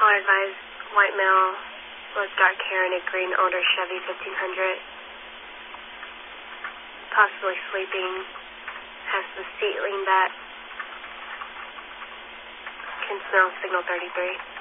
Caller advised white male with dark hair in a green older Chevy 1500. Possibly sleeping. Has the seat leaned back. Can smell signal 33.